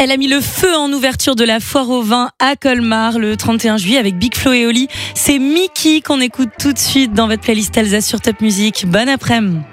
Elle a mis le feu en ouverture de la foire au vin à Colmar le 31 juillet avec Big Flo et Oli. C'est Mickey qu'on écoute tout de suite dans votre playlist Alsace sur Top Music. Bonne après-midi.